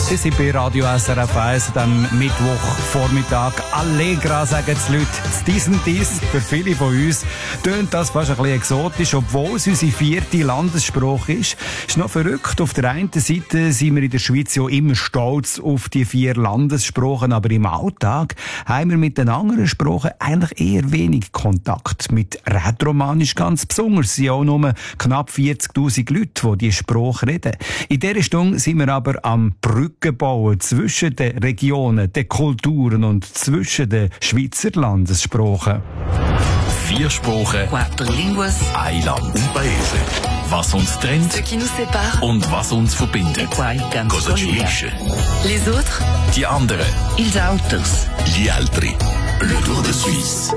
Sie sind bei Radio SRF 1 am Mittwochvormittag. Allegra, sagen die Leute. Dies und dies. Für viele von uns tönt das fast ein bisschen exotisch, obwohl es unsere 4. Landessprache ist. Ist noch verrückt. Auf der einen Seite sind wir in der Schweiz ja immer stolz auf die 4 Landessprachen, aber im Alltag haben wir mit den anderen Sprachen eigentlich eher wenig Kontakt. Mit Rätoromanisch ganz besonders sind auch nur knapp 40'000 Leute, die diese Sprache reden. In dieser Stunde sind wir aber am Brücken bauen zwischen den Regionen, den Kulturen und zwischen den Schweizer Landessprachen. 4 Sprachen, 4 línguas, ein Land, un paese. Was uns trennt ce qui nous sépare, und was uns verbindet. quai can Cosa ci scollia. unisce? Les autres, Die anderen, ils autres. gli altri. Le Tour de Suisse.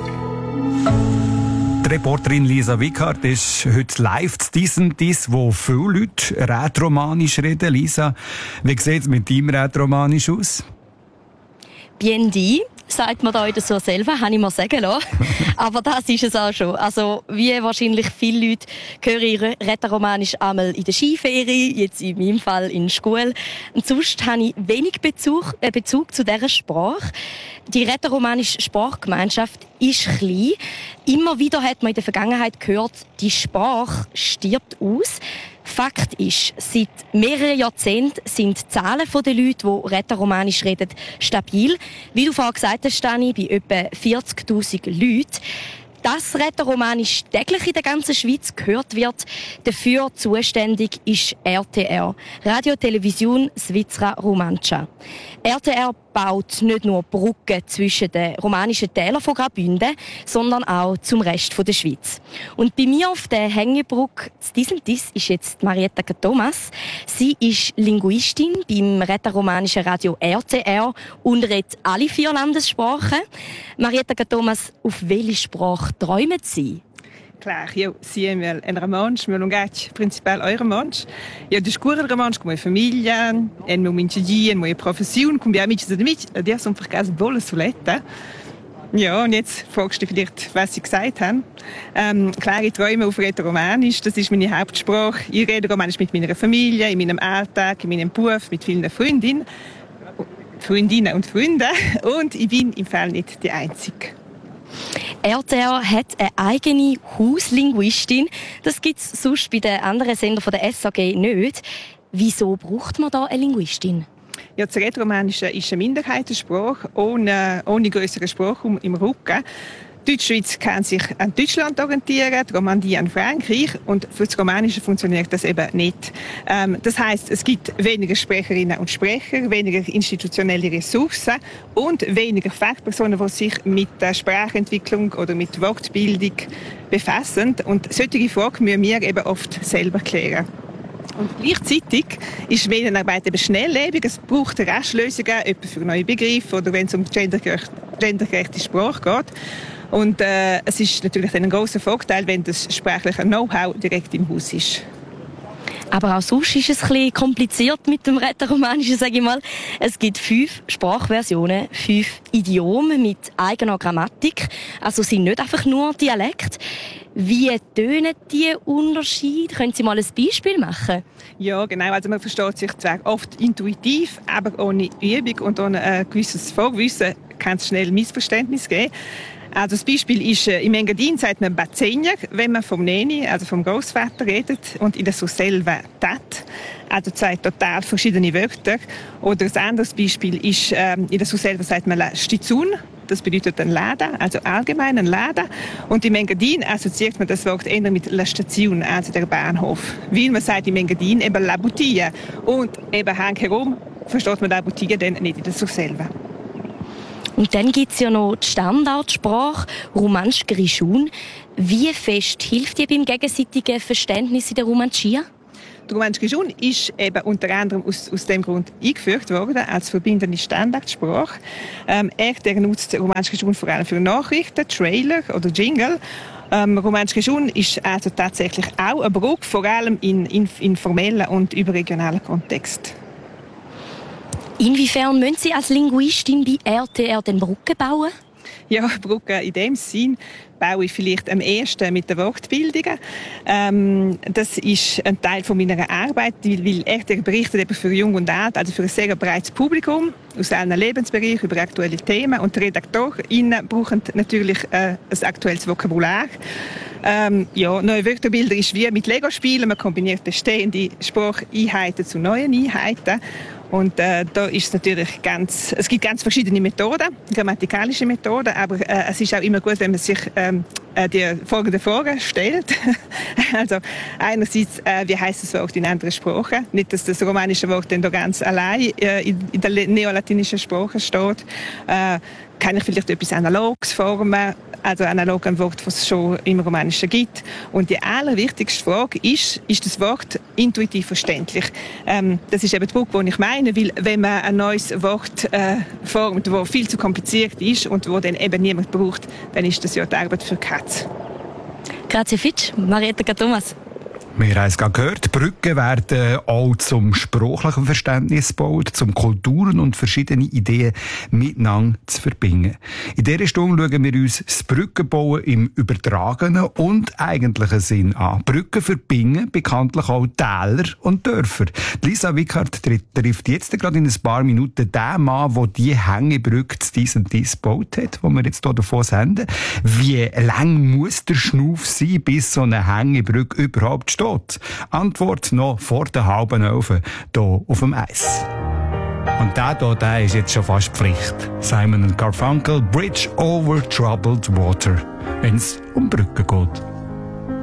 Die Reporterin Lisa Wickhardt ist heute live zu dies, wo viele Leute Rätoromanisch reden. Lisa, wie sieht es mit deinem Rätoromanisch aus? Bien dit, sagt man da in der so selber, habe ich mir sagen lassen. Aber das ist es auch schon. Also, wie wahrscheinlich viele Leute höre ich Rätoromanisch einmal in der Skiferie, jetzt in meinem Fall in der Schule. Und sonst habe ich wenig Bezug zu dieser Sprache. Die rätoromanische Sprachgemeinschaft ist klein. Immer wieder hat man in der Vergangenheit gehört, die Sprache stirbt aus. Fakt ist, seit mehreren Jahrzehnten sind die Zahlen der Leute, die Rätoromanisch reden, stabil. Wie du vorhin gesagt hast, Stani, bei etwa 40'000 Leuten. Dass Rätoromanisch täglich in der ganzen Schweiz gehört wird, dafür zuständig ist RTR, Radio Television Svizzera Romancia. RTR baut nicht nur Brücken zwischen den romanischen Tälern von Graubünden, sondern auch zum Rest der Schweiz. Und bei mir auf der Hängebrücke dies ist jetzt Marietta Thomas. Sie ist Linguistin beim rätoromanischen Radio RTR und redet alle 4 Landessprachen. Marietta Thomas, auf welche Sprache träumen Sie? Claro, eu sempre em romanche, meu lugar principal é romanche. Eu descubro romanche com a minha família, em meu dia, em minha profissão, com meus amigos e amigas. Die sind für ganz bolle Solette. Ja, und jetzt fragst du vielleicht, was sie gesagt haben. Klar, ich träume auf Rätoromanisch, das ist meine Hauptsprache. Ich rede Romanisch mit meiner Familie, in meinem Alltag, in meinem Beruf, mit vielen Freundinnen und Freunden. Und ich bin im Fall nicht die Einzige. RTR hat eine eigene Hauslinguistin. Das gibt es sonst bei den anderen Sendern von der SAG nicht. Wieso braucht man da eine Linguistin? Ja, das Rätoromanische ist eine Minderheitensprache, ohne größeren Sprachraum im Rücken. Die Deutschschweiz kann sich an Deutschland orientieren, die Romandie an Frankreich, und für das Romanische funktioniert das eben nicht. Das heisst, es gibt weniger Sprecherinnen und Sprecher, weniger institutionelle Ressourcen und weniger Fachpersonen, die sich mit der Sprachentwicklung oder mit Wortbildung befassen. Und solche Fragen müssen wir eben oft selber klären. Und gleichzeitig ist Medienarbeit eben schnelllebig. Es braucht rasch Lösungen, etwa für neue Begriffe oder wenn es um gendergerechte Sprache geht. Und es ist natürlich ein grosser Vorteil, wenn das sprachliche Know-how direkt im Haus ist. Aber auch sonst ist es ein bisschen kompliziert mit dem Rätoromanischen, sage ich mal. Es gibt 5 Sprachversionen, 5 Idiome mit eigener Grammatik. Also sind nicht einfach nur Dialekt. Wie tönen die Unterschiede? Können Sie mal ein Beispiel machen? Ja, genau. Also man versteht sich zwar oft intuitiv, aber ohne Übung und ohne ein gewisses Vorwissen kann es schnell Missverständnisse geben. Also das Beispiel ist, im Engadin sagt man Bazzenja, wenn man vom Neni, also vom Großvater redet, und in der Surselva Tat, also 2 total verschiedene Wörter. Oder ein anderes Beispiel ist, in der Surselva sagt man La Stizun, das bedeutet ein Laden, also allgemein ein Laden. Und im Engadin assoziiert man das Wort eher mit La Station, also der Bahnhof. Weil man sagt im Engadin eben La Boutique. Und eben herum versteht man La Boutique dann nicht in der Surselva. Und dann gibt es ja noch die Standardsprache, Romansch Grischun. Wie fest hilft die beim gegenseitigen Verständnis in der Romanschia? Der Romansch Grischun ist eben unter anderem aus dem Grund eingeführt worden als verbindende Standardsprache. Er nutzt Romansch Grischun vor allem für Nachrichten, Trailer oder Jingle. Romansch Grischun ist also tatsächlich auch ein Brücke, vor allem in formellen und überregionalen Kontext. Inwiefern müssen Sie als Linguistin bei RTR den Brücken bauen? Ja, Brücken in dem Sinn baue ich vielleicht am ersten mit den Wortbildungen. Das ist ein Teil von meiner Arbeit, weil er berichtet eben für Jung und Alt, also für ein sehr breites Publikum aus allen Lebensbereichen über aktuelle Themen. Und die RedaktorInnen brauchen natürlich ein aktuelles Vokabular. Neue Wörterbilder ist wie mit Lego-Spielen. Man kombiniert bestehende Spracheinheiten zu neuen Einheiten. Und da ist natürlich es gibt ganz verschiedene Methoden, grammatikalische Methoden, aber es ist auch immer gut, wenn man sich die folgende Frage stellt. Also einerseits, wie heisst das Wort in anderen Sprachen? Nicht, dass das romanische Wort dann da ganz allein in der neolatinischen Sprache steht. Kann ich vielleicht etwas Analoges formen, also analog ein Wort, das es schon im Romanischen gibt. Und die allerwichtigste Frage ist das Wort intuitiv verständlich? Das ist eben die Brücke, die ich meine, weil wenn man ein neues Wort formt, das viel zu kompliziert ist und wo dann eben niemand braucht, dann ist das ja die Arbeit für Katz. Grazie Fitsch, Marietta Thomas. Wir haben es gerade gehört, Brücken werden auch zum sprachlichen Verständnis gebaut, zum Kulturen und verschiedene Ideen miteinander zu verbinden. In dieser Stunde schauen wir uns das Brückenbauen im übertragenen und eigentlichen Sinn an. Brücken verbinden bekanntlich auch Täler und Dörfer. Lisa Wickhardt trifft jetzt gerade in ein paar Minuten den Mann, der die Hängebrücke zu diesem gebaut hat, die wir jetzt hier davon senden. Wie lang muss der Schnuff sein, bis so eine Hängebrücke überhaupt steht? Antwort noch vor der halben 11 hier auf dem Eis. Und der ist jetzt schon fast Pflicht. Simon & Garfunkel, Bridge over Troubled Water, wenn es um Brücken geht.